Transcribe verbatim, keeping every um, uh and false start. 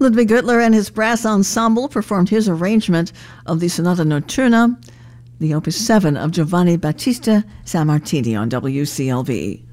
Ludwig Gürtler and his brass ensemble performed his arrangement of the Sonata Notturna, the Opus seven of Giovanni Battista Sammartini on W C L V.